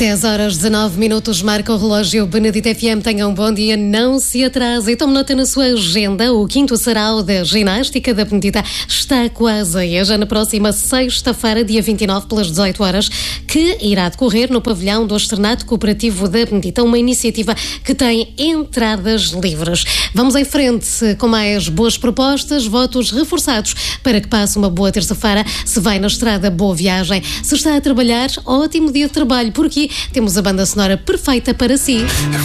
10h19 marca o relógio. Benedito FM, tenham um bom dia, não se atrase e tome nota na sua agenda. O 5º sarau da ginástica da Benedita está quase aí. É já na próxima sexta-feira, dia 29, pelas 18 horas, que irá decorrer no pavilhão do Externato Cooperativo da Benedita, uma iniciativa que tem entradas livres. Vamos em frente com mais boas propostas, votos reforçados para que passe uma boa terça-feira. Se vai na estrada, boa viagem. Se está a trabalhar, ótimo dia de trabalho. Por aqui temos a banda sonora perfeita para si.